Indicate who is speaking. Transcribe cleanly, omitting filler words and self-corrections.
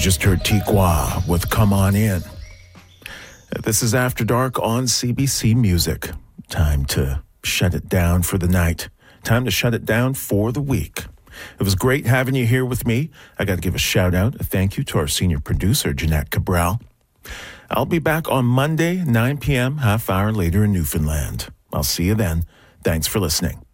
Speaker 1: just heard Tiqua with Come On In. This is After Dark on CBC Music. Time to shut it down for the night. Time to shut it down for the week. It was great having you here with me. I got to give a shout out, a thank you to our senior producer, Jeanette Cabral. I'll be back on Monday, 9 p.m., half hour later in Newfoundland. I'll see you then. Thanks for listening.